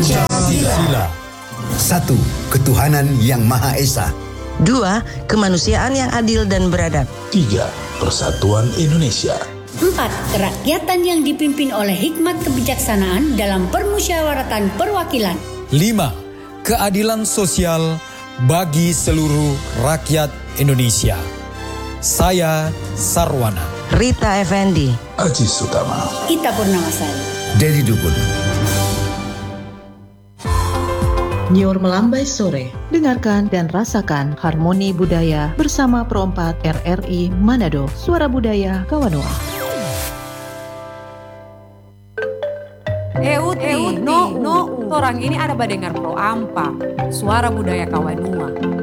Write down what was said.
Pancasila. 1. Ketuhanan yang Maha Esa. 2. Kemanusiaan yang adil dan beradab. 3. Persatuan Indonesia. 4. Kerakyatan yang dipimpin oleh hikmat kebijaksanaan dalam permusyawaratan perwakilan. 5. Keadilan sosial bagi seluruh rakyat Indonesia. Saya Sarwana. Rita Effendi. Aji Sutama. Ita Purnamasari. Dedi Dukun. Nyor Melambai Sore. Dengarkan dan rasakan harmoni budaya bersama Pro4 RRI Manado, Suara Budaya Kawanoa. No, orang ini ada badengar Pro Ampa, Suara Budaya Kawanua.